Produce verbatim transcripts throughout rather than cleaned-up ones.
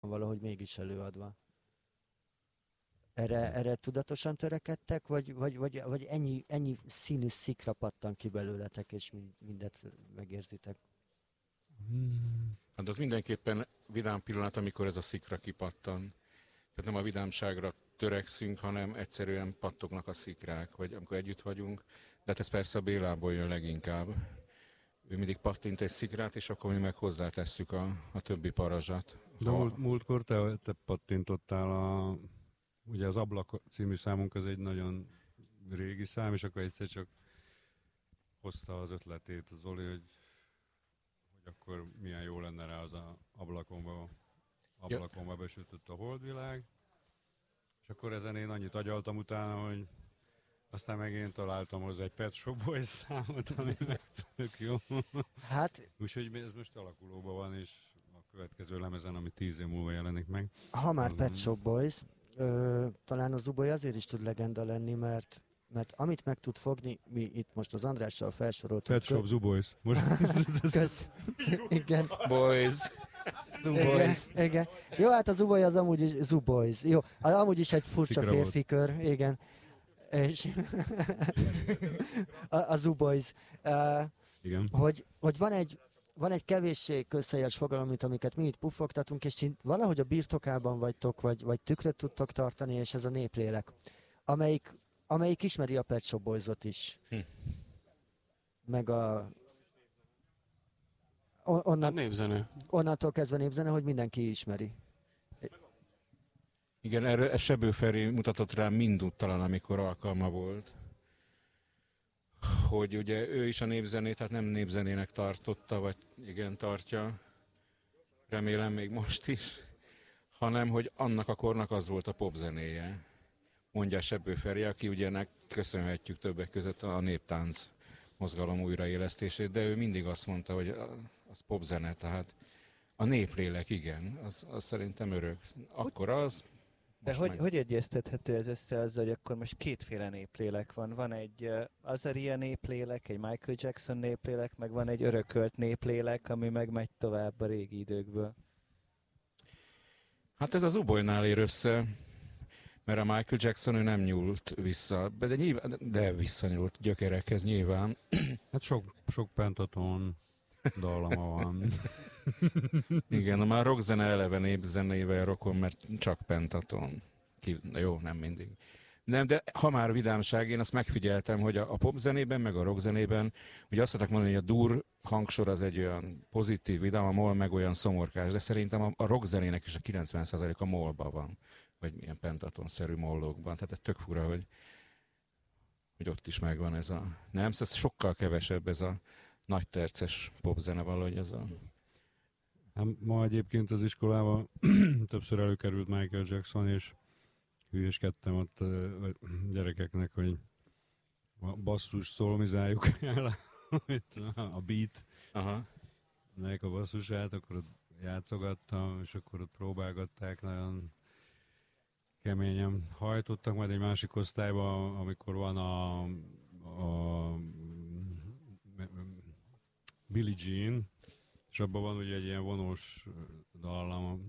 valahogy mégis előadva. Erre, erre tudatosan törekedtek, vagy, vagy, vagy, vagy ennyi, ennyi színű szikra pattan ki belőletek, és mind, mindet megérzitek? Hmm. Hát az mindenképpen vidám pillanat, amikor ez a szikra kipattan. Tehát nem a vidámságra törekszünk, hanem egyszerűen pattognak a szikrák, vagy amikor együtt vagyunk. De hát ez persze a Bélából jön leginkább. Ő mindig pattint egy szikrát, és akkor mi meg hozzátesszük a, a többi parazsat. De múlt, múltkor te, te pattintottál a... Ugye az Ablak című számunk az egy nagyon régi szám, és akkor egyszer csak hozta az ötletét az Zoli, hogy, hogy akkor milyen jó lenne rá az a ablakomba, ablakomba besütött a holdvilág. És akkor ezen én annyit agyaltam utána, hogy aztán meg én találtam hozzá egy Pet Shop Boys számot, ami meg tök jó. Hát... Úgyhogy ez most alakulóban van, és a következő lemezen, ami tíz év múlva jelenik meg. Ha már Pet Shop Boys, ö, talán a Zuboly azért is tud legenda lenni, mert, mert amit meg tud fogni, mi itt most az Andrással felsoroltuk. Pet Shop Zuboys. Most... Kösz. Igen. Boys. Zuboys. Igen, igen. Jó, hát a Zuboly az amúgy is Zuboys. Jó, az amúgy is egy furcsa férfi kör. Igen. És a, a Zuboys. Uh, Igen. Hogy, hogy van egy van egy kevéssé közhelyes fogalom, mint amiket mi itt puffogtatunk, és valahogy a birtokában vagytok, vagy, vagy tükröt tudtok tartani, és ez a néplélek, amelyik, amelyik ismeri a Pet Shop Boys-ot is. Hm. Meg a... Onnan, népzene. Onnantól kezdve népzene, hogy mindenki ismeri. Igen, erre Sebő Feri mutatott rá mindúttalan, amikor alkalma volt. Hogy ugye ő is a népzenét, tehát nem népzenének tartotta, vagy igen, tartja, remélem még most is, hanem hogy annak a kornak az volt a popzenéje, mondja Sebő Feri, aki ugye köszönhetjük többek között a néptánc mozgalom újraélesztését, de ő mindig azt mondta, hogy az popzene, tehát a néplélek, igen, az, az szerintem örök. Akkor az... De hogy, hogy egyeztethető ez össze azzal, hogy akkor most kétféle néplélek van? Van egy uh, Azaria néplélek, egy Michael Jackson néplélek, meg van egy örökölt néplélek, ami meg megy tovább a régi időkből. Hát ez az Zubolynál ér össze, mert a Michael Jackson ő nem nyúlt vissza, de, nyilván, de visszanyúlt gyökerekhez nyilván. Hát sok, sok pentaton dallama van. Igen, már rockzene eleve népzenével rokon, mert csak pentaton. Ki, jó, nem mindig. Nem, de ha már vidámság, én azt megfigyeltem, hogy a, a popzenében, meg a rockzenében, ugye azt szokták mondani, hogy a dur hangsor az egy olyan pozitív, vidám, a mol meg olyan szomorkás, de szerintem a, a rockzenének is a kilencven százalék a molban van, vagy milyen pentatonszerű mollókban. Tehát ez tök fura, hogy, hogy ott is megvan ez a... Nem, ez sokkal kevesebb ez a nagy terces popzene valahogy ez a... Hát ma egyébként az iskolában többször előkerült Michael Jackson, és hülyéskedtem ott a gyerekeknek, hogy a basszus szolmizáljuk el a beat, aha, nek a basszusát, akkor ott játszogattam, és akkor ott próbálgatták, nagyon keményen hajtottak, majd egy másik osztályban, amikor van a, a Billie Jean, és abban van ugye egy ilyen vonós dallam,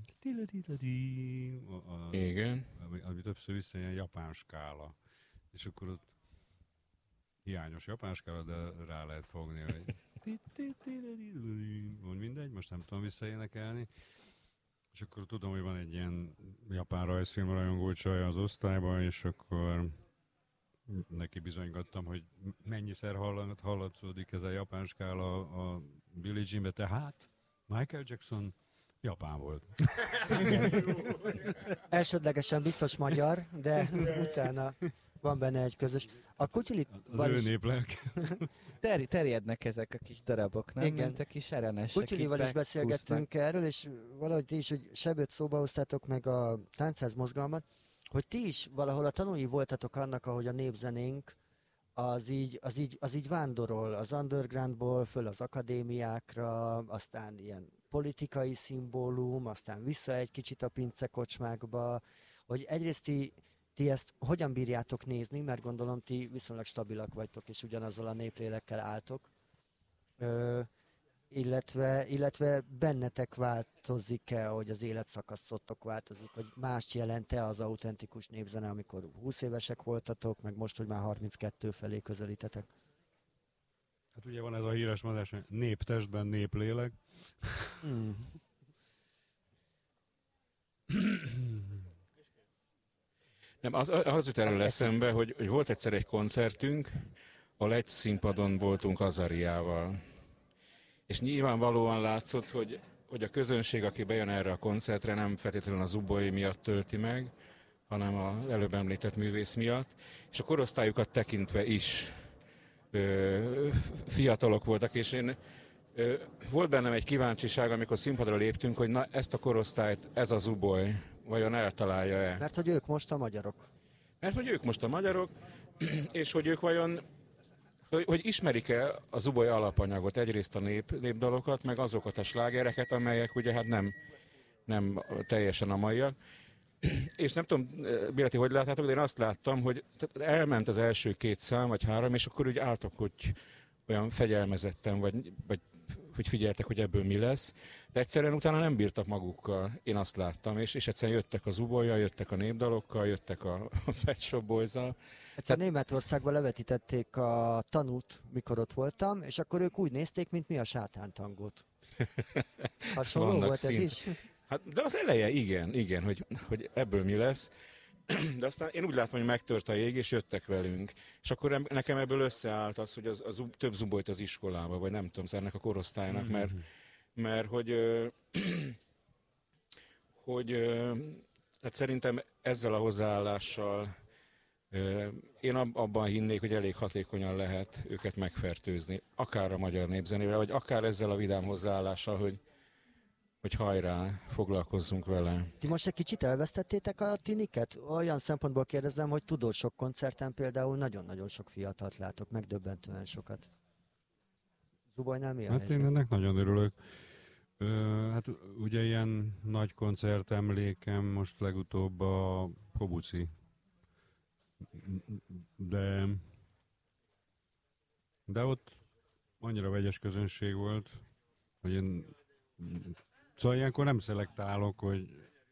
igen, ami, ami többször vissza ilyen japán skála. És akkor ott hiányos japán skála, de rá lehet fogni, hogy mond mindegy, most nem tudom visszaénekelni. És akkor tudom, hogy van egy ilyen japán rajzfilm rajongó csaj az osztályban, és akkor neki bizonygattam, hogy mennyiszer hallat, hallatszódik ez a japán skála a Billie Jeanbe, tehát Michael Jackson japán volt. Elsődlegesen biztos magyar, de utána van benne egy közös. A kutyulit... Az ő néplelke. Ter- terjednek ezek a kis darabok, nem? Igen. Mint a kis erenesek. Kutyulival is beszélgettünk erről, és valahogy ti is, hogy Sebőt szóba hoztátok meg a táncház mozgalmat, hogy ti is valahol a tanúi voltatok annak, ahogy a népzenénk az így, az így, az így vándorol az undergroundból, föl az akadémiákra, aztán ilyen politikai szimbólum, aztán vissza egy kicsit a pincekocsmákba, hogy egyrészt ti, ti ezt hogyan bírjátok nézni, mert gondolom ti viszonylag stabilak vagytok, és ugyanazzal a néplélekkel álltok. Ö, illetve, illetve bennetek változik-e, hogy az életszakaszotok változik, vagy mást jelent-e az autentikus népzene, amikor húsz évesek voltatok, meg most, hogy már harminckettő felé közelítetek? Hát ugye van ez a híres mondás, hogy nép testben, nép lélek. Hmm. Nem, az, az jut erről eszembe, hogy, hogy volt egyszer egy koncertünk, ahol egy színpadon voltunk Azariával. És nyilvánvalóan látszott, hogy, hogy a közönség, aki bejön erre a koncertre, nem feltétlenül a Zuboly miatt tölti meg, hanem az előbb említett művész miatt. És a korosztályukat tekintve is ö, fiatalok voltak, és én ö, volt bennem egy kíváncsiság, amikor színpadra léptünk, hogy na, ezt a korosztályt, ez a Zuboly vajon eltalálja-e? Mert hogy ők most a magyarok. Mert hogy ők most a magyarok, és hogy ők vajon, hogy, hogy ismerik-e a Zuboly alapanyagot, egyrészt a nép, népdalokat, meg azokat a slágereket, amelyek ugye hát nem, nem teljesen a maiak. És nem tudom, Béleti, hogy láttátok, de én azt láttam, hogy elment az első két szám, vagy három, és akkor úgy álltak, hogy olyan fegyelmezetten, vagy, vagy hogy figyeltek, hogy ebből mi lesz. De egyszerűen utána nem bírtak magukkal, én azt láttam, és, és egyszerűen jöttek a Zubollyal, jöttek a népdalokkal, jöttek a, a Pet Shop Boys-al. Egyszer Tehát... Németországban levetítették a Tanút, mikor ott voltam, és akkor ők úgy nézték, mint mi a sátántangót. Hasonló volt szint. Ez is? Hát, de az eleje igen, igen, hogy, hogy ebből mi lesz. De aztán én úgy látom, hogy megtört a jég, és jöttek velünk. És akkor nekem ebből összeállt az, hogy az, az több Zubolyt az iskolába, vagy nem tudom, ennek a korosztálynak, mert, mert hogy, hogy hát szerintem ezzel a hozzáállással én abban hinnék, hogy elég hatékonyan lehet őket megfertőzni. Akár a magyar népzenével, vagy akár ezzel a vidám hozzáállással, hogy hogy hajrá, foglalkozzunk vele. Ti most egy kicsit elvesztettétek a tiniket? Olyan szempontból kérdezem, hogy tudósok koncerten például nagyon-nagyon sok fiatalt látok, megdöbbentően sokat. Zubolynál mi a Hát helyzet? én ennek nagyon örülök. Ö, hát ugye ilyen nagy koncert emlékem most legutóbb a Hobuci. De, de ott annyira vegyes közönség volt, hogy én szóval ilyenkor nem szelektálok, hogy,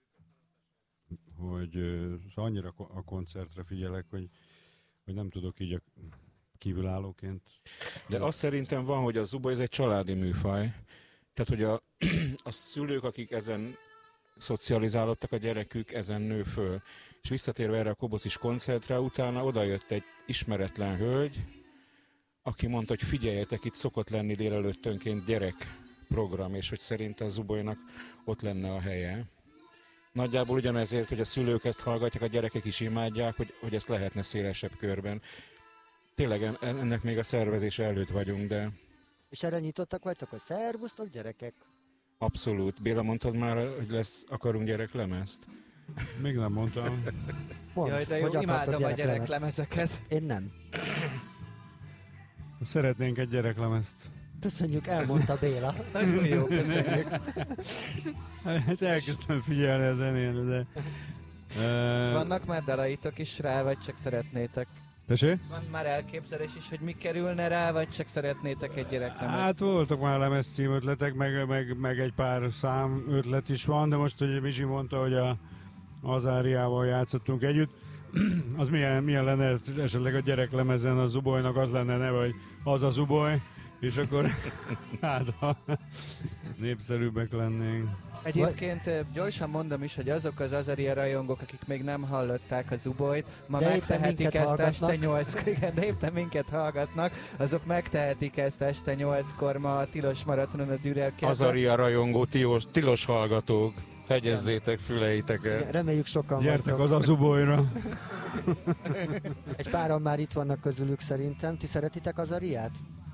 hogy szóval annyira a koncertre figyelek, hogy, hogy nem tudok így a kívülállóként. De azt szerintem van, hogy a Zuboly ez egy családi műfaj. Tehát, hogy a, a szülők, akik ezen szocializálódtak, a gyerekük ezen nő föl. És visszatérve erre a Kobocis koncertre, utána odajött egy ismeretlen hölgy, aki mondta, hogy figyeljetek, itt szokott lenni délelőttönként gyerek program, és hogy szerint a Zubolynak ott lenne a helye. Nagyjából ugyanezért, hogy a szülők ezt hallgatják, a gyerekek is imádják, hogy, hogy ezt lehetne szélesebb körben. Tényleg ennek még a szervezése előtt vagyunk, de... És erre nyitottak vagytok, hogy szervusztok gyerekek? Abszolút. Béla, mondtad már, hogy lesz, akarunk gyereklemezt? Még nem mondtam. Mondd, Jaj, de jó, imádom a gyereklemezeket. Én nem. Szeretnénk egy gyereklemezt. Köszönjük, elmondta Béla. Nagyon jó, köszönjük. És elkezdtem figyelni a zenén, de... Uh... Vannak már dalaitok is rá, vagy csak szeretnétek? Tessék? Van már elképzelés is, hogy mi kerülne rá, vagy csak szeretnétek egy gyereklemezt? Hát voltak már lemezcím ötletek, meg, meg, meg egy pár szám ötlet is van, de most, hogy Misi mondta, hogy a Azáriával játszottunk együtt, az milyen, milyen lenne esetleg a gyereklemezen a Zubolynak, az lenne neve, hogy az a Zuboly, és akkor hát ha népszerűbbek lennénk. Egyébként gyorsan mondom is, hogy azok az Azaria rajongók, akik még nem hallották a Zubolyt, ma de megtehetik ezt hallgatnak. este nyolc, igen, de éppen minket hallgatnak, azok megtehetik ezt este nyolckor ma a Tilos Maratonon a Dürerkertben. Azaria rajongó, tilos, tilos hallgatók, fegyezzétek füleiteket. Reméljük sokan Gyertek az a Zubolyra. Egy páran már itt vannak közülük szerintem. Ti szeretitek Azariát?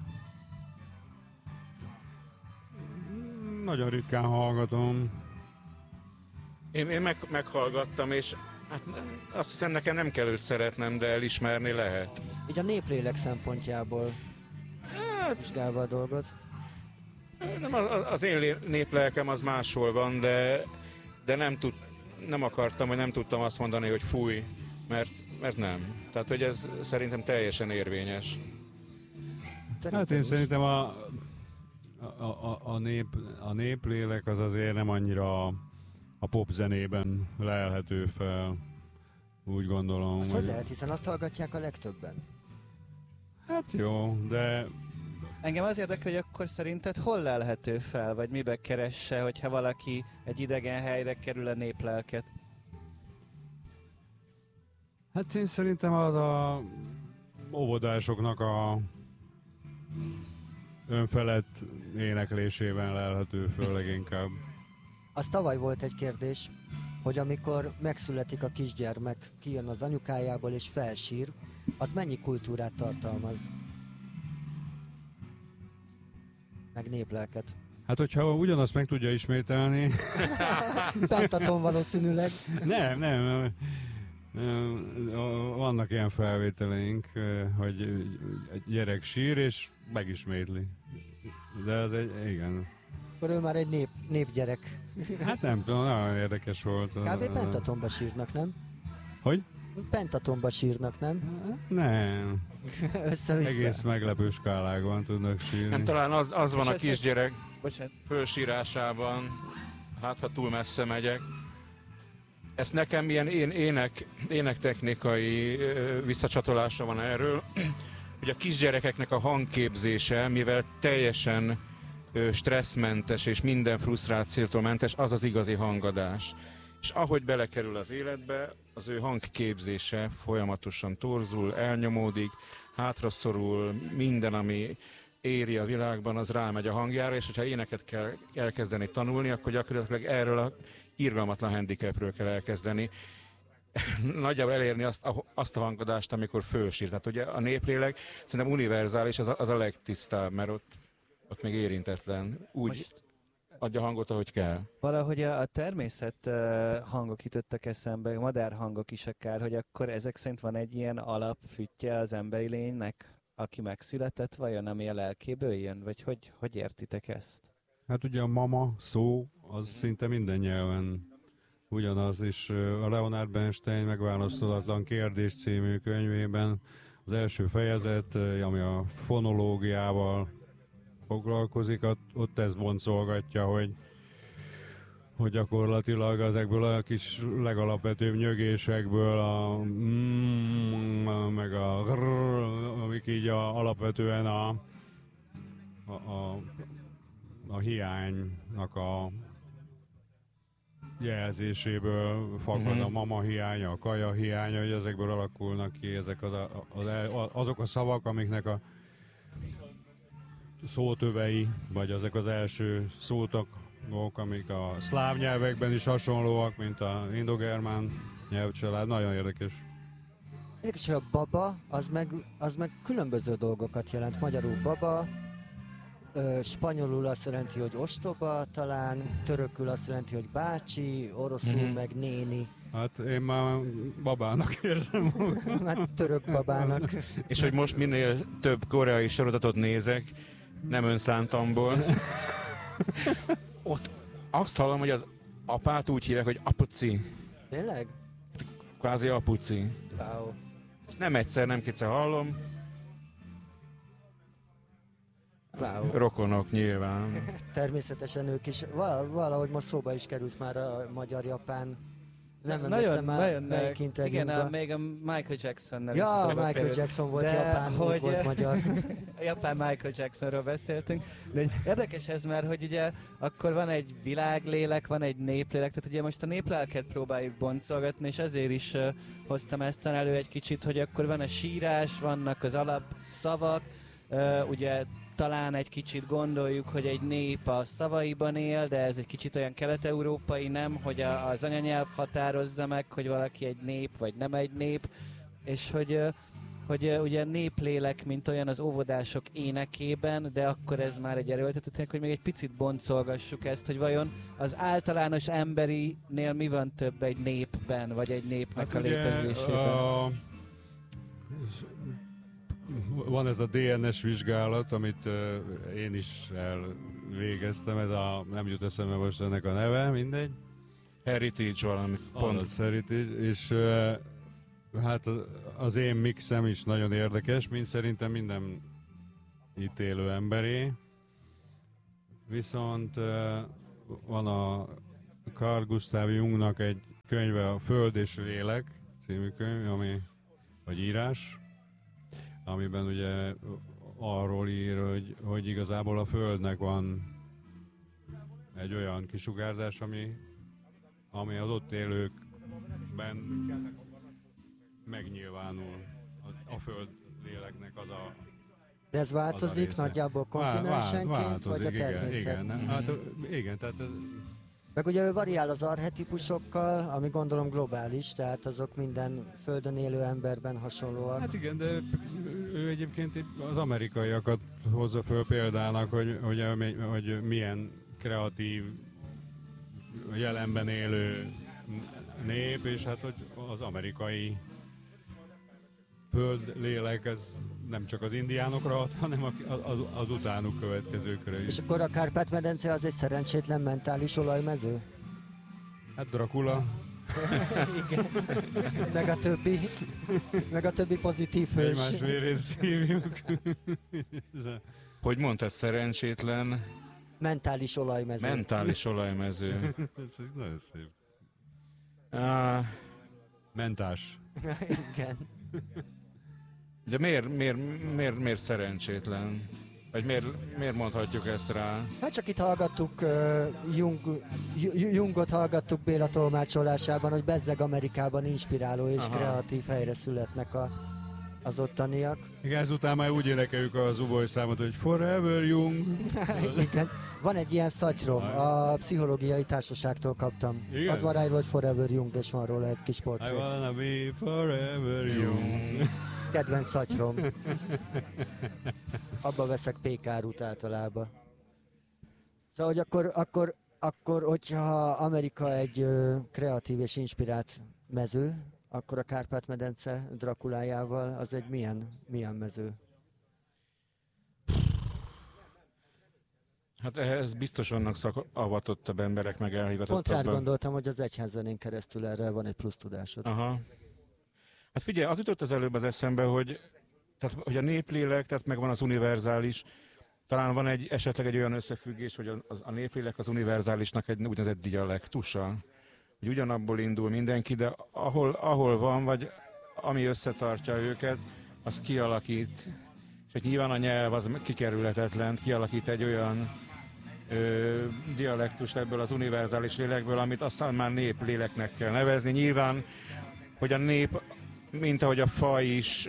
Nagyon ritkán hallgatom. Én, én meg, meghallgattam, és hát azt hiszem, nekem nem kell őt szeretnem, de elismerni lehet. Így a néplélek szempontjából hát, vizsgálva a dolgot. Nem, az, az én néplelkem az máshol van, de, de nem, tud, nem akartam, vagy nem tudtam azt mondani, hogy fúj, mert, mert nem. Tehát, hogy ez szerintem teljesen érvényes. Szerintem hát én is. Szerintem a a, a, a, nép, a néplélek az azért nem annyira a popzenében lelhető fel, úgy gondolom. Azt hogy lehet, hiszen azt hallgatják a legtöbben. Hát jó, de... Engem az érdekel, hogy akkor szerinted hol lelhető fel, vagy mibe keresse, hogyha valaki egy idegen helyre kerül a néplelket? Hát én szerintem az a óvodásoknak a önfelett éneklésében lelhető föl leginkább. Az tavaly volt egy kérdés, hogy amikor megszületik a kisgyermek, kijön az anyukájából és felsír, az mennyi kultúrát tartalmaz? Meg néplelket. Hát, hogyha ugyanazt meg tudja ismételni... Pentaton valószínűleg. Nem, nem, nem. Vannak ilyen felvételeink, hogy egy gyerek sír és megismétli. De ez egy, igen. Akkor ő már egy nép, népgyerek. Hát nem tudom, nagyon érdekes volt. Kb. Pentatonba sírnak, nem? Hogy? Pentatonba sírnak, nem? Nem. Össze-vissza. Egész meglepő skálákban tudnak sírni. Nem, talán az, az van És a ezt- kisgyerek Bocsánat. fölsírásában, hát ha túl messze megyek. Ez nekem ilyen én, ének, énektechnikai ö, visszacsatolása van erről, hogy a kisgyerekeknek a hangképzése, mivel teljesen ö, stresszmentes és minden frusztrációtól mentes, az az igazi hangadás. És ahogy belekerül az életbe, az ő hangképzése folyamatosan torzul, elnyomódik, hátraszorul, minden, ami éri a világban, az rámegy a hangjára, és hogyha éneket kell elkezdeni tanulni, akkor gyakorlatilag erről a irgalmatlan handicapről kell elkezdeni. Nagyjából elérni azt a, azt a hangadást, amikor fölsír. Tehát ugye a néplélek szerintem univerzális, az a, az a legtisztább, mert ott, ott még érintetlen. Úgy Most- adja hangot, ahogy kell. Valahogy a, a természet uh, hangok jutottak eszembe, madár hangok is akár, hogy akkor ezek szerint van egy ilyen alapfüttye az emberi lénynek, aki megszületett, vajon ami a lelkéből jön? Vagy hogy, hogy értitek ezt? Hát ugye a mama szó, az szinte minden nyelven ugyanaz, és a Leonard Bernstein megválaszolatlan kérdés című könyvében az első fejezet, ami a fonológiával foglalkozik, ott ezt boncolgatja, hogy, hogy gyakorlatilag ezekből a kis legalapvetőbb nyögésekből a mm, meg a grrr, amik így a, alapvetően a, a, a, a hiánynak a jelzéséből fakad Mhm. a mama hiánya, a kaja hiánya, hogy ezekből alakulnak ki ezek az, az, azok a szavak, amiknek a szótövei, vagy ezek az első szótagok, amik a szláv nyelvekben is hasonlóak, mint a indogermán nyelvcsalád. Nagyon érdekes. Érdekes, hogy a baba, az meg, az meg különböző dolgokat jelent. Magyarul baba, ö, spanyolul azt jelenti, hogy ostoba talán, törökül azt jelenti, hogy bácsi, oroszul Mhm. meg néni, Hát én már babának érzem magam. hát török babának. És hogy most minél több koreai sorozatot nézek, nem önszántamból, ott azt hallom, hogy az apát úgy hívják, hogy apuci, Tényleg? kvázi apuci. Wow. Nem egyszer, nem kétszer hallom, Wow. rokonok nyilván. Természetesen ők is, val- valahogy most szóba is került már a magyar-japán. Nem nagyon, emlékszem már nagyon, melyik igen, interjúban. a, még a Michael Jacksonnal is Ja, szóba Michael került. Jackson volt De japán, hogy hogy- volt magyar. A japán Michael Jacksonról beszéltünk, de egy érdekes ez, mert hogy ugye akkor van egy világlélek, van egy néplélek, tehát ugye most a néplelket próbáljuk boncolgatni, és ezért is uh, hoztam ezt elő egy kicsit, hogy akkor van a sírás, vannak az alapszavak, uh, ugye talán egy kicsit gondoljuk, hogy egy nép a szavaiban él, de ez egy kicsit olyan kelet-európai, nem, hogy a, az anyanyelv határozza meg, hogy valaki egy nép, vagy nem egy nép, és hogy, ö, hogy ö, ugye néplélek, mint olyan az óvodások énekében, de akkor ez már egy erőltetőtények, hogy még egy picit boncolgassuk ezt, hogy vajon az általános emberinél mi van több egy népben, vagy egy népnek a létezésében. a, van ez a dé en es vizsgálat, amit uh, én is elvégeztem, ez a, nem jut eszembe most ennek a neve, mindegy. Heritage valami pont. Az Heritage, és uh, hát az, az én mixem is nagyon érdekes, mint szerintem minden itt élő emberé. Viszont van a Carl Gustav Jungnak egy könyve, a Föld és Lélek című könyv, ami, vagy írás, amiben ugye arról ír, hogy, hogy igazából a Földnek van egy olyan kisugárzás, ami, ami az ott élőkben megnyilvánul. A, a Föld léleknek az a De ez változik nagyjából kontinensenként, Vál, vagy a természet? Igen, igen, Mm-hmm. hát, igen tehát ez... Meg ugye ő variál az archetipusokkal, ami gondolom globális, tehát azok minden földön élő emberben hasonlóak. Hát igen, de ő egyébként az amerikaiakat hozza föl példának, hogy, hogy, hogy milyen kreatív, jelenben élő nép, és hát hogy az amerikai föld lélek, ez nem csak az indiánokra hat, hanem az, az utánuk következőkre is. És akkor a Kárpát-medence az egy szerencsétlen mentális olajmező? Hát Dracula. Igen. Meg a többi, meg a többi pozitív hős. Egymás vérét szívjuk. Hogy mondtad, szerencsétlen? Mentális olajmező. Mentális olajmező. Ez nagyon szép. Uh, Mentás. Igen. De miért, miért, miért, miért szerencsétlen? Vagy miért, miért mondhatjuk ezt rá? Hát csak itt hallgattuk, uh, Jung, Jungot hallgattuk Béla tolmácsolásában, hogy bezzeg Amerikában inspiráló és Aha. kreatív helyre születnek a, az ottaniak. Igen, ezután már úgy énekeljük az uboly számot, hogy Forever Jung. Igen. Van egy ilyen szatyrom, a pszichológiai társaságtól kaptam. Igen? Az van rá, hogy Forever Jung, és van róla egy kis portré. I wanna be forever young. Kedvenc szatyrom. Abba veszek pékárút általában. Szóval, hogy akkor, akkor, akkor hogyha Amerika egy ö, kreatív és inspirált mező, akkor a Kárpát-medence Drakulájával az egy milyen, milyen mező? Hát ehhez biztos vannak szakavatottabb emberek, meg elhivatottabb. Pont rád gondoltam, hogy az egyházzenén keresztül erre van egy plusz tudásod. Aha. Hát figyelj, az jutott az előbb az eszembe, hogy, tehát, hogy a néplélek, tehát megvan az univerzális, talán van egy, esetleg egy olyan összefüggés, hogy az, a néplélek az univerzálisnak egy úgynevezett dialektusa, hogy ugyanabból indul mindenki, de ahol, ahol van, vagy ami összetartja őket, az kialakít, és hogy nyilván a nyelv az kikerülhetetlen, kialakít egy olyan ö, dialektust ebből az univerzális lélekből, amit aztán már népléleknek kell nevezni. Nyilván, hogy a nép, mint ahogy a faj is,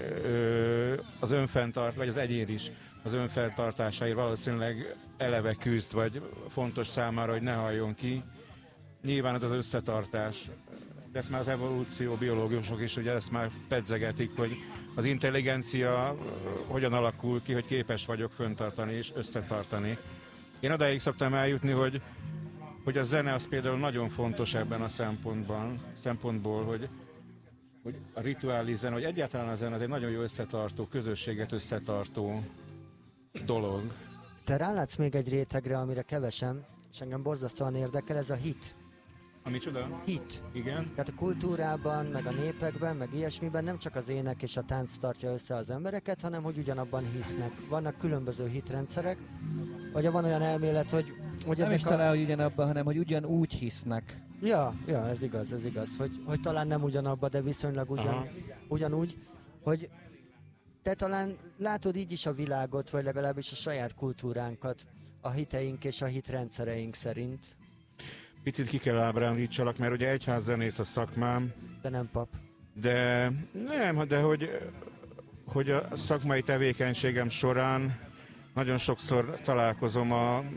ö, az önfenntart, vagy az egyén is az önfenntartásáért valószínűleg eleve küzd, vagy fontos számára, hogy ne halljon ki. Nyilván ez az összetartás, de ezt már az evolúció biológusok is ugye ezt már pedzegetik, hogy az intelligencia hogyan alakul ki, hogy képes vagyok fenntartani és összetartani. Én odáig szoktam eljutni, hogy, hogy a zene az például nagyon fontos ebben a szempontban, szempontból, hogy, hogy a rituális zene, hogy egyáltalán a zene az egy nagyon jó összetartó, közösséget összetartó dolog. Te rálátsz még egy rétegre, amire kevesen, és engem borzasztóan érdekel, ez a hit. A micsoda? Hit. Igen. Tehát a kultúrában, meg a népekben, meg ilyesmiben nem csak az ének és a tánc tartja össze az embereket, hanem hogy ugyanabban hisznek. Vannak különböző hitrendszerek, vagy van olyan elmélet, hogy... hogy nem ezek is a... talán, hogy ugyanabban, hanem hogy ugyanúgy hisznek. Ja, ja, ez igaz, ez igaz, hogy, hogy talán nem ugyanabban, de viszonylag ugyan, ugyanúgy, hogy te talán látod így is a világot, vagy legalábbis a saját kultúránkat, a hiteink és a hitrendszereink szerint. Picit ki kell ábrándítsalak, mert ugye egyházzenész a szakmám. De nem pap. De nem, de hogy, hogy a szakmai tevékenységem során nagyon sokszor találkozom a, a,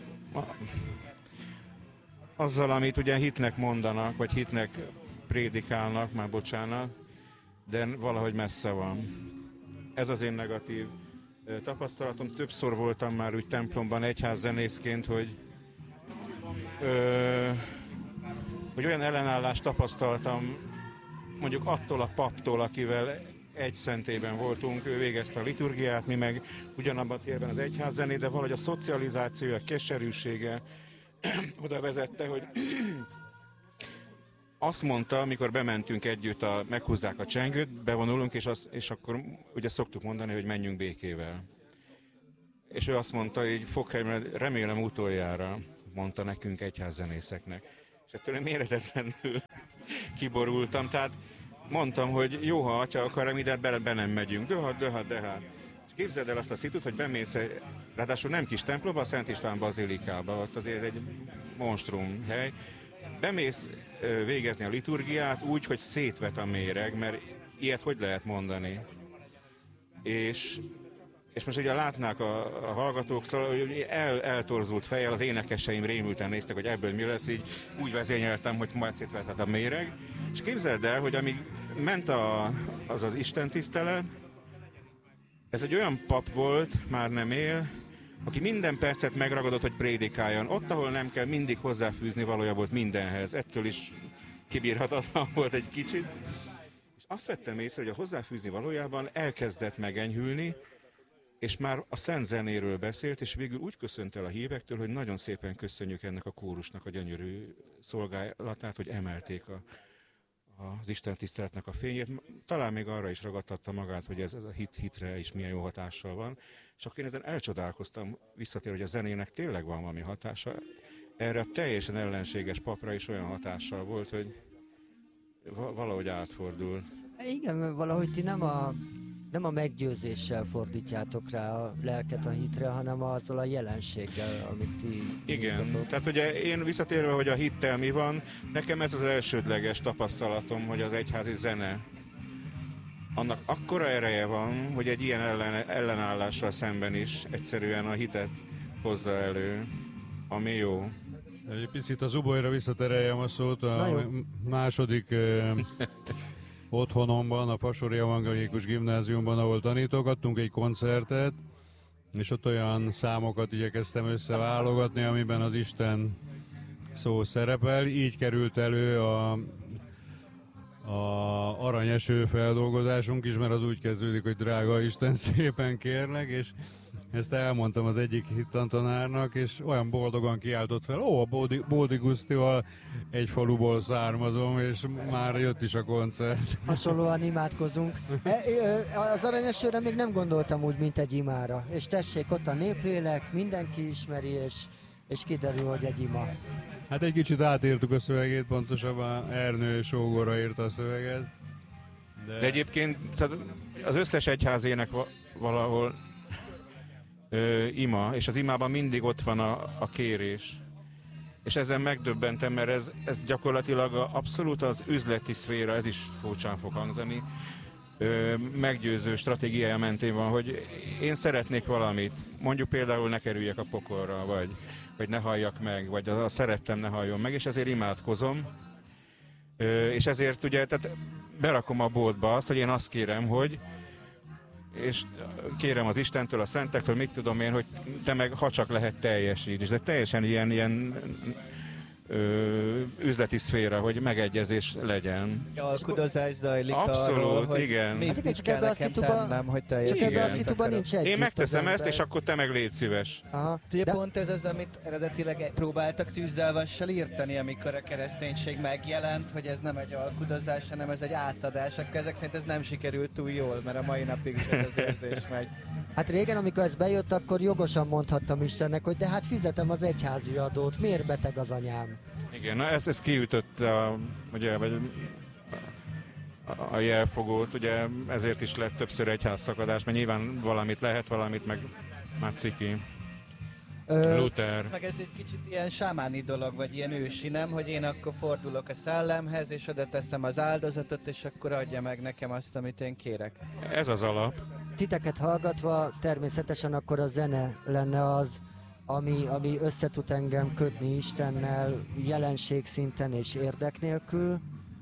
azzal, amit ugye hitnek mondanak, vagy hitnek prédikálnak, már bocsánat, de valahogy messze van. Ez az én negatív tapasztalatom. Többször voltam már úgy templomban egyházzenészként, hogy Ö, hogy olyan ellenállást tapasztaltam, mondjuk attól a paptól, akivel egy szentében voltunk, ő végezte a liturgiát, mi meg ugyanabban a térben az egyházzenét, de valahogy a szocializációja, a keserűsége oda vezette, hogy azt mondta, amikor bementünk együtt, a, meghúzzák a csengőt, bevonulunk, és, az, és akkor ugye szoktuk mondani, hogy menjünk békével. és ő azt mondta, így Fokheim, remélem utoljára, mondta nekünk egyházzenészeknek. És ettől én méretetlenül kiborultam, tehát mondtam, hogy jó, ha atya akar, ide be, be nem megyünk, de hát, de hát, de hát. És képzeld el azt a szitut, hogy bemész, ráadásul nem kis templomba, a Szent István bazilikába, ott azért ez egy monstrum hely. Bemész végezni a liturgiát úgy, hogy szétvet a méreg, mert ilyet hogy lehet mondani? És, és most ugye látnák a, a hallgatók, szóval hogy el, eltorzult fejjel, az énekeseim rémülten néztek, hogy ebből mi lesz, így úgy vezényeltem, hogy majd szétvetett a méreg. És képzeld el, hogy amíg ment a, az az istentisztelet, ez egy olyan pap volt, már nem él, aki minden percet megragadott, hogy prédikáljon. Ott, ahol nem kell, mindig hozzáfűzni valója volt mindenhez. Ettől is kibírhatatlan volt egy kicsit. És azt vettem észre, hogy a hozzáfűzni valójában elkezdett megenyhülni, és már a szent zenéről beszélt, és végül úgy köszönt el a hívektől, hogy nagyon szépen köszönjük ennek a kórusnak a gyönyörű szolgálatát, hogy emelték a, az Isten tiszteletnek a fényét. Talán még arra is ragadtatta magát, hogy ez, ez a hit hitre is milyen jó hatással van. És akkor én ezen elcsodálkoztam, visszatér, hogy a zenének tényleg van valami hatása. Erre a teljesen ellenséges papra is olyan hatással volt, hogy valahogy átfordult. Igen, valahogy ti nem a, nem a meggyőzéssel fordítjátok rá a lelket a hitre, hanem azzal a jelenséggel, amit ti Igen, mutatok. Tehát ugye én visszatérve, hogy a hittel mi van, nekem ez az elsődleges tapasztalatom, hogy az egyházi zene, annak akkora ereje van, hogy egy ilyen ellen, ellenállással szemben is egyszerűen a hitet hozza elő, ami jó. Egy picit az Zubolyra visszatereljem a szót, a második eh, otthonomban, a Fasori Evangélikus Gimnáziumban, ahol tanítogattunk egy koncertet, és ott olyan számokat igyekeztem összeválogatni, amiben az Isten szó szerepel. Így került elő a, a aranyeső feldolgozásunk is, mert az úgy kezdődik, hogy drága Isten, szépen kérlek, és ezt elmondtam az egyik hittantanárnak, és olyan boldogan kiáltott fel, ó, Bódi, Bódi Gusztival egy faluból származom, és már jött is a koncert. Hasonlóan imádkozunk. Az aranyesőre még nem gondoltam úgy, mint egy imára. És tessék, ott a néplélek, mindenki ismeri, és, és kiderül, hogy egy ima. Hát egy kicsit átírtuk a szövegét, pontosabban Ernő Sógorra írta a szöveget. De, de egyébként az összes egyházének valahol Ö, ima, és az imában mindig ott van a, a kérés. És ezen megdöbbentem, mert ez, ez gyakorlatilag a, abszolút az üzleti szféra, ez is furcsán fog hangzani, ö, meggyőző stratégiája mentén van, hogy én szeretnék valamit, mondjuk például ne kerüljek a pokolra, vagy, vagy ne halljak meg, vagy a, a szerettem ne halljon meg, és ezért imádkozom. Ö, és ezért ugye, tehát berakom a boltba azt, hogy én azt kérem, hogy és kérem az Istentől, a szentektől, mit tudom én, hogy te meg, ha csak lehet, teljesíts. És ez egy teljesen ilyen, ilyen ö, üzleti szféra, hogy megegyezés legyen. Alkudozás zajlik abszolút, arról, hogy igen. mit, Hát mit csak kell ebbe a nekem szituba, tennem, hogy csak teljesen. ebbe a szituban nincs együtt. Én megteszem az ezt, ember. és akkor te meg légy szíves. Aha. Ugye De... pont ez az, amit eredetileg próbáltak tűzzelvassal írtani, amikor a kereszténység megjelent, hogy ez nem egy alkudozás, hanem ez egy átadás. Akkor ezek szerint ez nem sikerült túl jól, mert a mai napig is ez az érzés megy. Hát régen, amikor ez bejött, akkor jogosan mondhattam Istennek, hogy de hát fizetem az egyházi adót, miért beteg az anyám? Igen, na ez, ez kiütött a, ugye, vagy a, a jelfogót, ugye ezért is lett többször egyházszakadás, mert nyilván valamit lehet, valamit meg már ciki. Ö... Luther. Meg ez egy kicsit ilyen sámáni dolog, vagy ilyen ősi, nem? Hogy én akkor fordulok a szellemhez, és oda teszem az áldozatot, és akkor adja meg nekem azt, amit én kérek. Ez az alap. Titeket hallgatva természetesen akkor a zene lenne az, ami, ami összetud engem kötni Istennel jelenség szinten és érdek nélkül.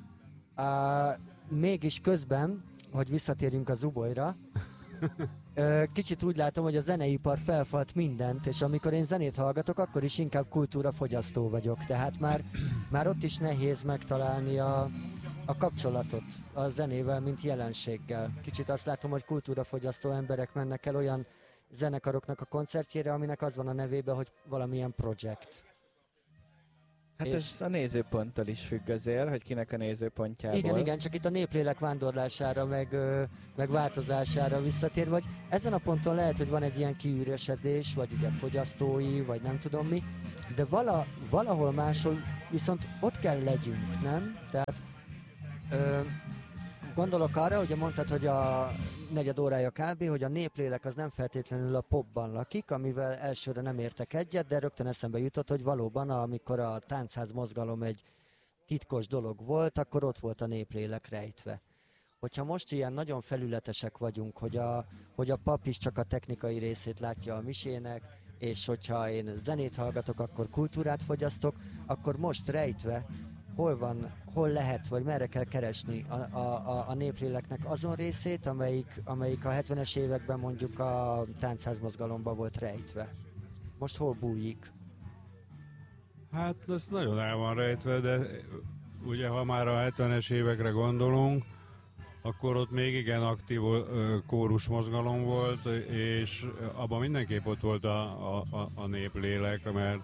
Uh, mégis közben, hogy visszatérjünk a Zubolyra, uh, kicsit úgy látom, hogy a zeneipar felfalt mindent, és amikor én zenét hallgatok, akkor is inkább kultúrafogyasztó vagyok. Tehát már, már ott is nehéz megtalálni a, a kapcsolatot a zenével, mint jelenséggel. Kicsit azt látom, hogy kultúrafogyasztó emberek mennek el olyan zenekaroknak a koncertjére, aminek az van a nevében, hogy valamilyen project. Hát és... ez a nézőponttól is függ azért, hogy kinek a nézőpontjából. Igen, igen, csak itt a néplélek vándorlására, meg, meg változására visszatér, vagy ezen a ponton lehet, hogy van egy ilyen kiüresedés, vagy ugye fogyasztói, vagy nem tudom mi, de vala, valahol máshol viszont ott kell legyünk, nem? Tehát ö, gondolok arra, hogy mondtad, hogy a negyed órája kb., hogy a néplélek az nem feltétlenül a popban lakik, amivel elsőre nem értek egyet, de rögtön eszembe jutott, hogy valóban amikor a táncház mozgalom egy titkos dolog volt, akkor ott volt a néplélek rejtve. Hogyha most ilyen nagyon felületesek vagyunk, hogy a, hogy a pap is csak a technikai részét látja a misének, és hogyha én zenét hallgatok, akkor kultúrát fogyasztok, akkor most rejtve hol van, hol lehet, vagy merre kell keresni a, a, a népléleknek azon részét, amelyik, amelyik a hetvenes években mondjuk a táncházmozgalomban volt rejtve. Most hol bújik? Hát ez nagyon el van rejtve, de ugye ha már a hetvenes évekre gondolunk, akkor ott még igen aktív kórus mozgalom volt, és abban mindenképp ott volt a, a, a néplélek, mert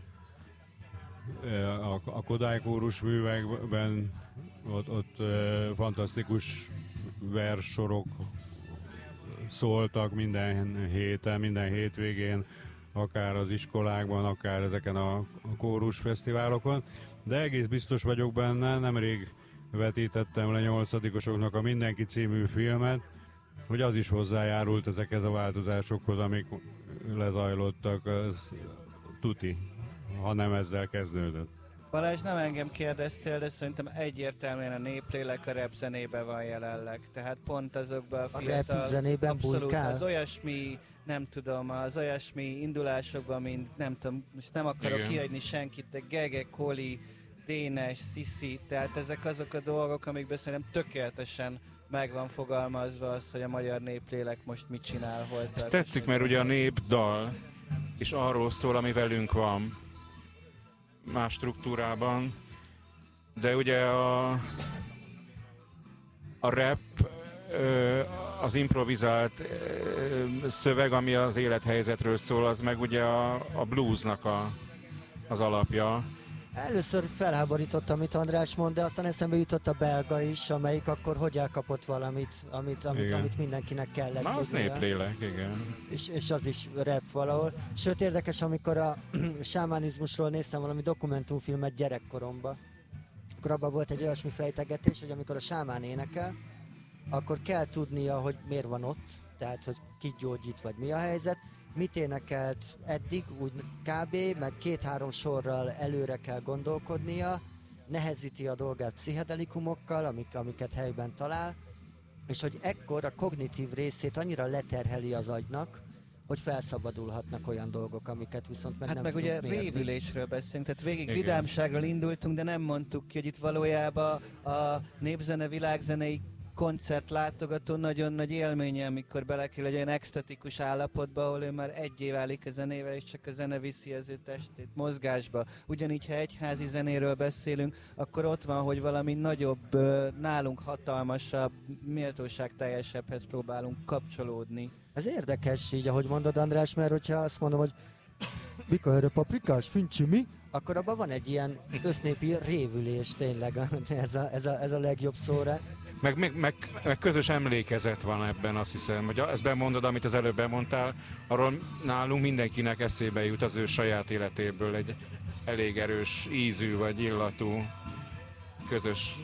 a, a Kodály kórus művekben ott, ott fantasztikus verssorok szóltak minden héten, minden hétvégén, akár az iskolákban, akár ezeken a kórusfesztiválokon, de egész biztos vagyok benne, nemrég vetítettem le nyolcadikosoknak a Mindenki című filmet, hogy az is hozzájárult ezekhez a változásokhoz, amik lezajlottak, az tuti, ha nem ezzel kezdődött. Balázs, nem engem kérdeztél, de szerintem egyértelműen a néplélek a rap zenében van jelenleg. Tehát pont azokban a fiatal... A rap zenében abszolút, bujkál? az olyasmi, nem tudom, az olyasmi indulásokban, mint nem tudom, most nem akarok Igen. kihagyni senkit, de Gege, Koli, Dénes, Sisi, tehát ezek azok a dolgok, amikben szerintem tökéletesen meg van fogalmazva az, hogy a magyar néplélek most mit csinál, hol Ez tart. tetszik, mert ugye a népdal is arról szól, ami velünk van, más struktúrában, de ugye a, a rap, az improvizált szöveg, ami az élethelyzetről szól, az meg ugye a, a bluesnak a, az alapja. Először felháborított, amit András mond, de aztán eszembe jutott a belga is, amelyik akkor hogy elkapott valamit, amit, amit, amit mindenkinek kellett Na, az tudnia. néplélek, igen. És, és az is rap valahol. Sőt, érdekes, amikor a sámánizmusról néztem valami dokumentumfilmet gyerekkoromban, akkor abban volt egy olyasmi fejtegetés, hogy amikor a sámán énekel, akkor kell tudnia, hogy miért van ott, tehát, hogy ki gyógyít, vagy mi a helyzet, mit énekelt eddig, úgy kb., meg két-három sorral előre kell gondolkodnia, nehezíti a dolgát pszichedelikumokkal, amik, amiket helyben talál, és hogy ekkor a kognitív részét annyira leterheli az agynak, hogy felszabadulhatnak olyan dolgok, amiket viszont meg hát nem meg tudunk ugye mérni. révülésről beszélünk, tehát végig Igen. vidámságról indultunk, de nem mondtuk ki, hogy itt valójában a népzene, világzenei koncert látogató nagyon nagy élménye, amikor belekerül egy olyan extatikus állapotba, ahol ő már egy év állik a zenével, és csak a zene viszi az ő testét mozgásba. Ugyanígy, ha egyházi zenéről beszélünk, akkor ott van, hogy valami nagyobb, nálunk hatalmasabb, méltóságteljesebbhez próbálunk kapcsolódni. Ez érdekes így, ahogy mondod, András, mert hogyha azt mondom, hogy Mika erre paprikás, fincsi mi? Akkor abban van egy ilyen össznépi révülés tényleg, ez a, ez a, ez a legjobb szóra. Meg, meg, meg, meg közös emlékezet van ebben, azt hiszem, hogy ezt bemondod, amit az előbb bemondtál, arról nálunk mindenkinek eszébe jut az ő saját életéből egy elég erős ízű vagy illatú közös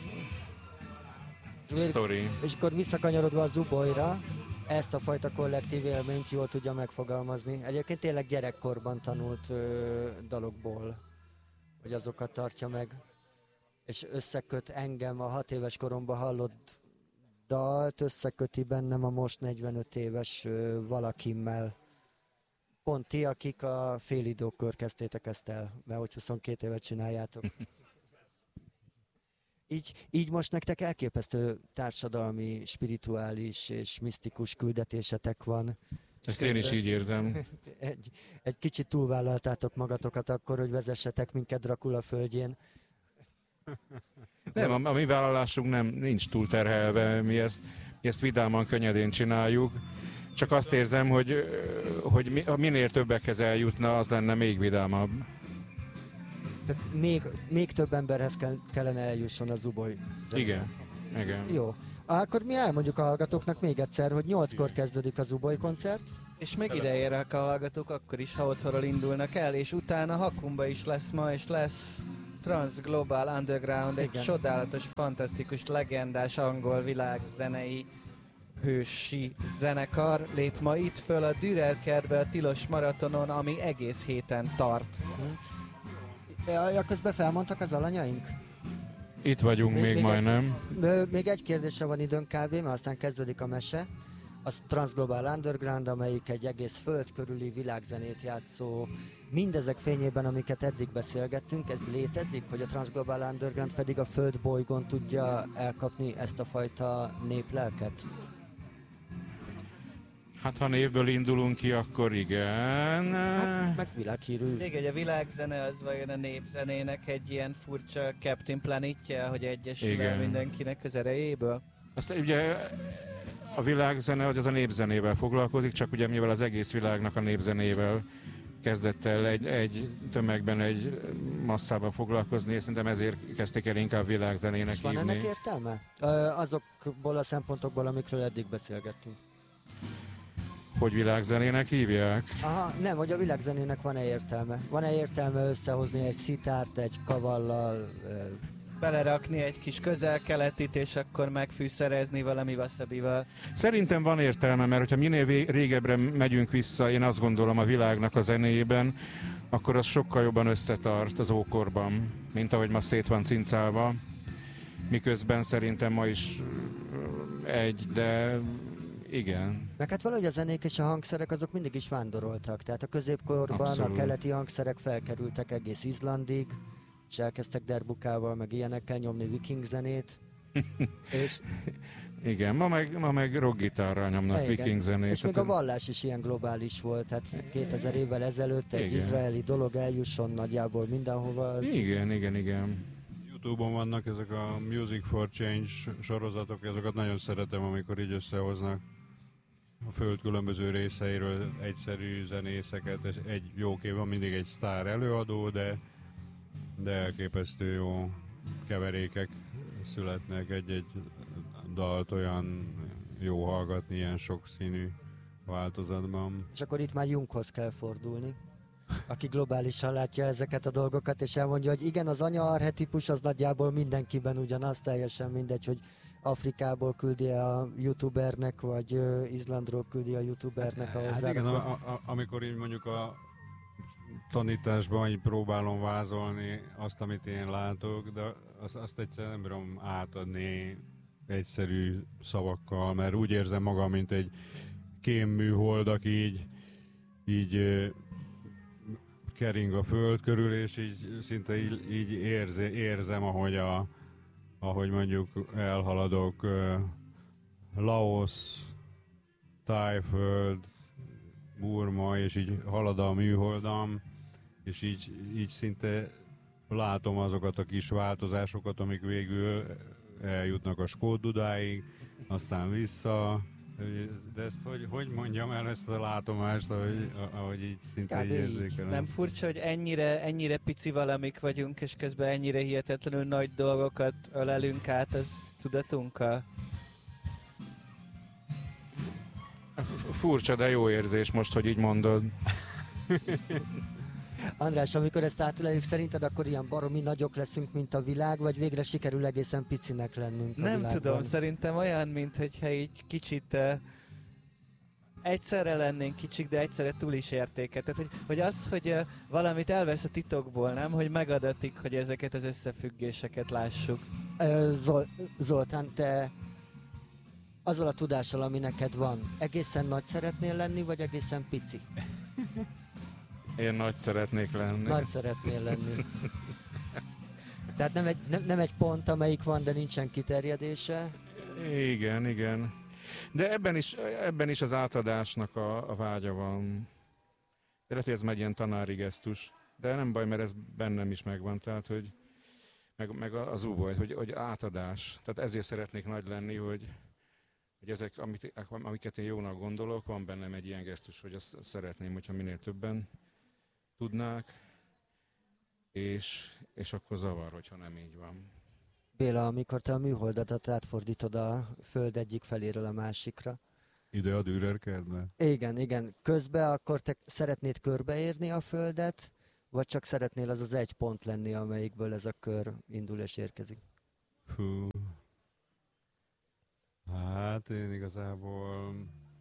sztori. És akkor visszakanyarodva a Zubolyra, ezt a fajta kollektív élményt jól tudja megfogalmazni. Egyébként tényleg gyerekkorban tanult ö, dalokból, hogy azokat tartja meg. És összeköt engem a hat éves koromban hallott dalt, összeköti bennem a most negyvenöt éves ö, valakimmel. Pont ti, akik a félidókör kezdtétek ezt el, mert hogy huszonkét évet csináljátok. Így, így most nektek elképesztő társadalmi, spirituális és misztikus küldetésetek van. Ezt én is így érzem. Egy, egy kicsit túlvállaltátok magatokat akkor, hogy vezessetek minket Dracula földjén. Nem, a, a mi vállalásunk nem, nincs túlterhelve, mi ezt, mi ezt vidáman, könnyedén csináljuk. Csak azt érzem, hogy, hogy minél többekhez eljutna, az lenne még vidámabb. Tehát még, még több emberhez kell, kellene eljusson az Zuboly. Igen, igen. Jó. Akkor mi elmondjuk a hallgatóknak még egyszer, hogy nyolckor kezdődik az Zuboly koncert. És még ide érnek a hallgatók, akkor is, ha otthonról indulnak el, és utána Hakumba is lesz ma, és lesz Trans Global Underground, egy Igen. csodálatos, fantasztikus, legendás angol világzenei hősi zenekar lép ma itt föl a Dürer kertbe a Tilos Maratonon, ami egész héten tart. Ja, közben felmondtak az alanyaink? Itt vagyunk még, Még- még még majdnem. Ö, Még egy kérdésre van időnk kb, mert aztán kezdődik a mese. Az Transglobal Underground, amelyik egy egész föld körüli világzenét játszó, mindezek fényében, amiket eddig beszélgettünk, ez létezik, hogy a Transglobal Underground pedig a föld bolygón tudja elkapni ezt a fajta néplelket? Hát ha névből indulunk ki, akkor igen. Hát, meg világhírű. Még egy a világzene az vajon a népzenének egy ilyen furcsa Captain Planetje, hogy egyesül el Igen. mindenkinek az erejéből? Azt ugye a világzene, hogy az a népzenével foglalkozik, csak ugye mivel az egész világnak a népzenével kezdett el egy, egy tömegben, egy masszában foglalkozni, és szerintem ezért kezdték el inkább világzenének És van hívni. ennek értelme? Ö, azokból a szempontokból, amikről eddig beszélgettünk. Hogy világzenének hívják? Aha, nem, hogy a világzenének van-e értelme? Van-e értelme összehozni egy szitárt, egy kavallal? Ö, Belerakni egy kis közel-keletit, és akkor megfűszerezni valami wasabival. Szerintem van értelme, mert hogyha minél vé- régebbre megyünk vissza, én azt gondolom a világnak a zenéjében, akkor az sokkal jobban összetart az ókorban, mint ahogy ma szét van cincálva. Miközben szerintem ma is ö, egy, de igen. Meg hát valahogy a zenék és a hangszerek azok mindig is vándoroltak. Tehát a középkorban Abszolút. a keleti hangszerek felkerültek egész Izlandig, és elkezdtek derbukával, meg ilyenekkel nyomni viking zenét. és, Igen, ma meg, ma meg rockgitárral nyomnak igen. viking zenét. és még a Tehát- vallás is ilyen globális volt. Hát kétezer évvel ezelőtt egy Igen. izraeli dolog eljusson nagyjából mindenhova. Az... Igen, igen, igen. Youtube-on vannak ezek a Music for Change sorozatok, ezeket nagyon szeretem, amikor így összehoznak a föld különböző részeiről egyszerű zenészeket, és egy jó kép van, mindig egy sztár előadó, de, de elképesztő jó keverékek születnek, egy-egy dalt olyan jó hallgatni ilyen sokszínű változatban. És akkor itt már Junghoz kell fordulni, aki globálisan látja ezeket a dolgokat, és elmondja, hogy igen, az anya arhetipus az nagyjából mindenkiben ugyanaz, teljesen mindegy, hogy Afrikából küldi a youtubernek, vagy ö, Izlandról küldi a youtubernek a Hát igen, a, a, amikor így mondjuk a tanításban így próbálom vázolni azt, amit én látok, de azt, azt egyszerűen nem bírom átadni egyszerű szavakkal, mert úgy érzem magam, mint egy kémműhold, aki így, így ö, kering a föld körül, és így szinte így, így érze, érzem, ahogy, a, ahogy mondjuk elhaladok uh, Laosz, Tájföld, Burma, és így halad a műholdam, és így, így szinte látom azokat a kis változásokat, amik végül eljutnak a Skót-Dudáig, aztán vissza. De ezt hogy, hogy mondjam el ezt a látomást, ahogy, ahogy így szinte így érzékelem. Nem furcsa, hogy ennyire, ennyire pici valamik vagyunk, és közben ennyire hihetetlenül nagy dolgokat ölelünk át az tudatunkkal? Furcsa, de jó érzés most, hogy így mondod. András, amikor ezt átöleljük, szerinted akkor ilyen baromi nagyok leszünk, mint a világ, vagy végre sikerül egészen picinek lennünk a Nem világban? tudom, szerintem olyan, mintha így kicsit uh, egyszerre lennénk kicsik, de egyszerre túl is értéket. Tehát, hogy, hogy az, hogy uh, valamit elvesz a titokból, nem? Hogy megadatik, hogy ezeket az összefüggéseket lássuk. Ö, Zol- Zoltán, te azzal a tudással, ami neked van, egészen nagy szeretnél lenni, vagy egészen pici? Én nagy szeretnék lenni. Nagy szeretnél lenni. Tehát nem egy, nem, nem egy pont, amelyik van, de nincsen kiterjedése. Igen, igen. De ebben is, ebben is az átadásnak a, a vágya van. De lehet, hogy ez már egy ilyen tanári gesztus. De nem baj, mert ez bennem is megvan. Tehát, hogy meg, meg az új, hogy, hogy átadás. Tehát ezért szeretnék nagy lenni, hogy, hogy ezek, amit, amiket én jónak gondolok, van bennem egy ilyen gesztus, hogy azt szeretném, hogyha minél többen tudnák. és, és akkor zavar, hogyha nem így van. Béla, amikor te a műholdadat átfordítod a föld egyik feléről a másikra. Ide a Dürer kertbe? Igen, igen. Közben akkor te szeretnéd körbeérni a földet, vagy csak szeretnél az az egy pont lenni, amelyikből ez a kör indul és érkezik? Hú. Hát én igazából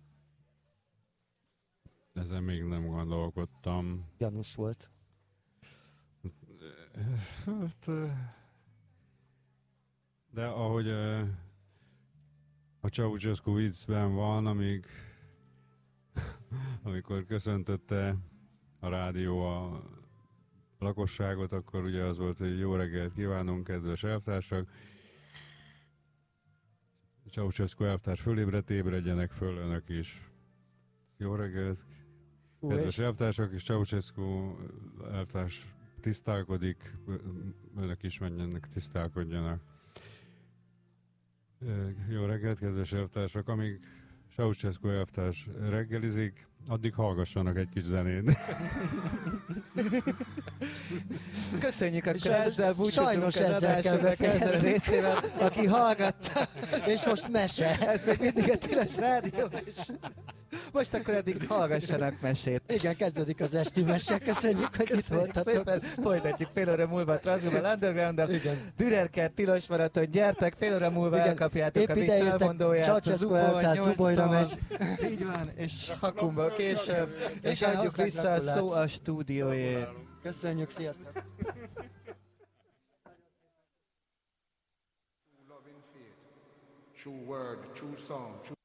ezen még nem gondolkodtam. Gyanús volt. Hát, de ahogy a Ceausescu viccben van, amíg, amikor köszöntötte a rádió a lakosságot, akkor ugye az volt, hogy jó reggelt kívánunk, kedves elvtársak. Ceausescu elvtárs fölébredt, ébredjenek föl önök is. Jó reggelt, kedves elvtársak, és Ceausescu elvtárs tisztálkodik, önök is menjenek, tisztálkodjanak. Jó reggelt, kedves elvtársak, amíg Ceausescu elvtárs reggelizik, addig hallgassanak egy kis zenét. Köszönjük, akkor Sajnos- ezzel búcsúzunk sajnos az ezzel kell adásunk kezdő befejezni. részével, aki hallgatta. És most mese. Ez még mindig a Tilos Rádió, és most akkor eddig hallgassanak mesét. Igen, kezdődik az esti mese. Köszönjük, hogy itt Köszönjük voltatok. szépen, folytatjuk fél óra múlva a Transglobal Underground-dal. Igen. Dürerkert, Tilos Maraton, gyertek, fél óra múlva Igen. elkapjátok Épp a vicc ideértek, elmondóját, a Ceausescu Zuboly elvtárs Zubolyra nyolctól. megy. Így van, és Hakumba később, és Igen, adjuk hozzánk vissza a gratulát. szó a stúdióért. Köszönjük, sziasztok! True love in faith, true word, true song, true